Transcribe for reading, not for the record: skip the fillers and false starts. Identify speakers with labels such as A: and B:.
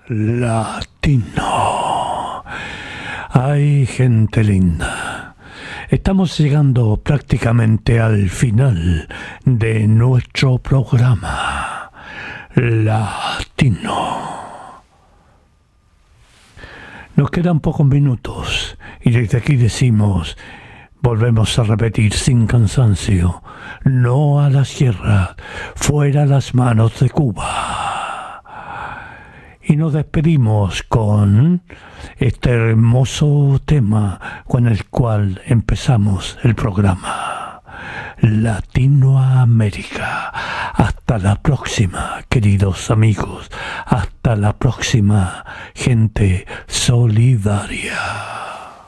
A: Latino. Ay, gente linda. Estamos llegando prácticamente al final de nuestro programa Latino. Nos quedan pocos minutos y desde aquí decimos, volvemos a repetir sin cansancio, no a las guerras, fuera las manos de Cuba. Y nos despedimos con este hermoso tema con el cual empezamos el programa. Latinoamérica. Hasta la próxima, queridos amigos. Hasta la próxima, gente solidaria.